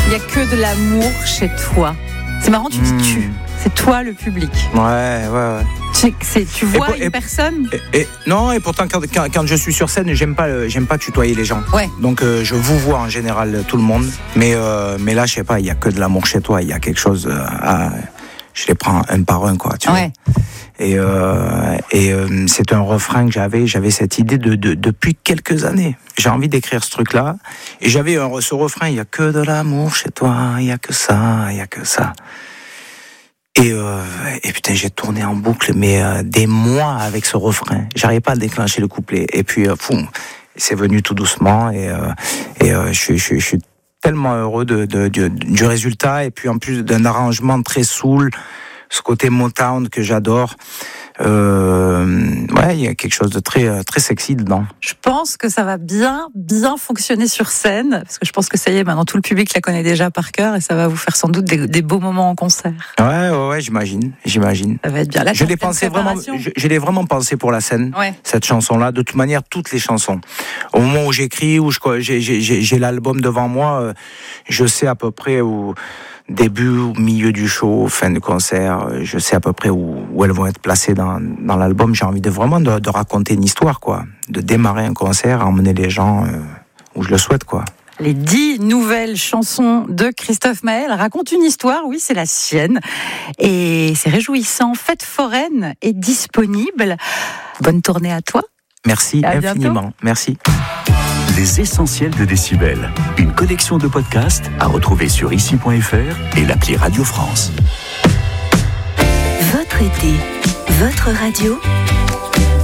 Il n'y a que de l'amour chez toi. C'est marrant, tu dis tu. C'est toi le public. Ouais. Tu vois une personne. Non, et pourtant quand je suis sur scène, j'aime pas tutoyer les gens. Ouais. Donc je vous vois en général tout le monde, mais là je sais pas, il y a que de l'amour chez toi, il y a quelque chose je les prends un par un, quoi, tu vois. Et c'est un refrain que j'avais cette idée depuis quelques années. J'ai envie d'écrire ce truc-là, et j'avais ce refrain, il y a que de l'amour chez toi, il y a que ça, il y a que ça. Et putain, j'ai tourné en boucle, mais des mois avec ce refrain. J'arrivais pas à déclencher le couplet. Et puis, c'est venu tout doucement. Et je suis tellement heureux du résultat. Et puis, en plus d'un arrangement très soul, ce côté Motown que j'adore. Il y a quelque chose de très, très sexy dedans. Je pense que ça va bien fonctionner sur scène, parce que je pense que ça y est, maintenant tout le public la connaît déjà par cœur, et ça va vous faire sans doute des beaux moments en concert. Ouais, j'imagine. Ça va être bien. Là, je l'ai vraiment pensé pour la scène, cette chanson-là. De toute manière, toutes les chansons. Au moment où j'écris, où j'ai l'album devant moi, je sais à peu près où. Début, milieu du show, fin de concert, je sais à peu près où elles vont être placées dans l'album. J'ai envie de raconter une histoire, quoi. De démarrer un concert, emmener les gens où je le souhaite, quoi. Les 10 nouvelles chansons de Christophe Maé racontent une histoire, oui, c'est la sienne. Et c'est réjouissant. Fête foraine est disponible. Bonne tournée à toi. Merci infiniment. Merci. Les essentiels de Décibel, une collection de podcasts à retrouver sur ici.fr et l'appli Radio France. Votre été, votre radio.